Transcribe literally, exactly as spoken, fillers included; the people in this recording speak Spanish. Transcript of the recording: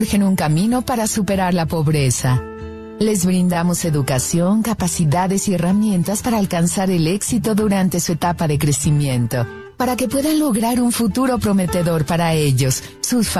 en un camino para superar la pobreza. Les brindamos educación, capacidades y herramientas para alcanzar el éxito durante su etapa de crecimiento, para que puedan lograr un futuro prometedor para ellos, sus familias